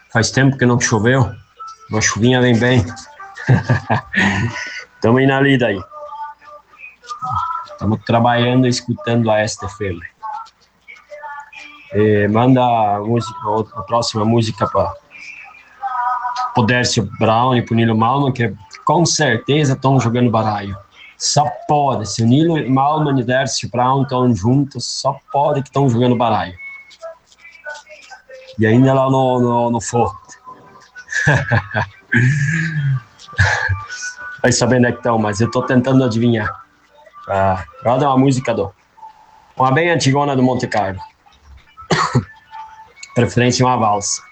Faz tempo que não choveu. Uma chuvinha vem bem. Estamos indo ali daí. Estamos trabalhando e escutando a STFM. Manda a próxima música para o Dércio Brown e para o Nilo Malman, que com certeza estão jogando baralho. Só pode. Se o Nilo Malman e o Dércio Brown estão juntos, só pode que estão jogando baralho. E ainda lá no forro. Vai saber onde é que estão, mas eu estou tentando adivinhar. Roda uma música uma bem antigona do Monte Carlo. Preferência uma valsa.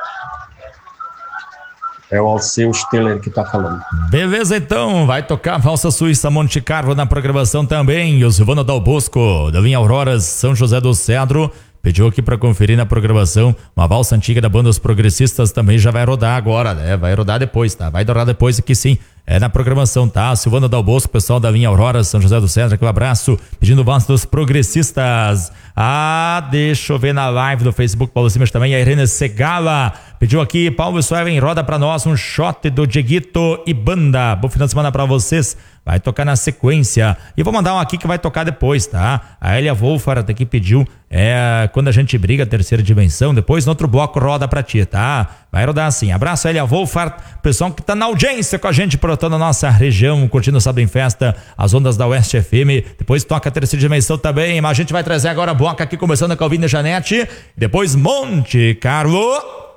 É o Alceu Stiller que tá falando. Beleza, então, vai tocar a valsa suíça Monte Carlo na programação também. O Silvano Dal Bosco, da linha Auroras, São José do Cedro, pediu aqui pra conferir na programação uma valsa antiga da banda Os Progressistas, também já vai rodar agora, né? Vai rodar depois, tá? Vai rodar depois aqui sim. É na programação, tá? Silvano Dal Bosco, pessoal da linha Aurora, São José do Cedro, aqui um abraço, pedindo valsa dos Progressistas. Deixa eu ver na live do Facebook, Paulo Simas também, a Irene Segala pediu aqui, Paulo Suelen, roda pra nós um shot do Dieguito e banda. Bom final de semana pra vocês. Vai tocar na sequência. E vou mandar um aqui que vai tocar depois, tá? A Elia Wolfart aqui pediu, Quando a Gente Briga, Terceira Dimensão. Depois no outro bloco roda pra ti, tá? Vai rodar assim. Abraço, Elia Wolfart, pessoal que tá na audiência com a gente por toda a nossa região, curtindo o Sábado em Festa, as ondas da Oeste FM. Depois toca a Terceira Dimensão também, mas a gente vai trazer agora a bloco aqui, começando com a Alvina Janete. Depois Monte Carlo.